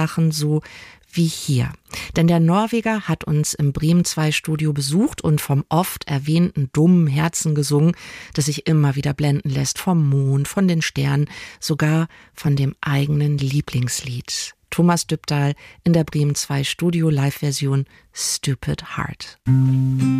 lachen, so wie hier. Denn der Norweger hat uns im Bremen 2 Studio besucht und vom oft erwähnten dummen Herzen gesungen, das sich immer wieder blenden lässt vom Mond, von den Sternen, sogar von dem eigenen Lieblingslied. Thomas Dybdahl in der Bremen 2 Studio Live-Version Stupid Heart.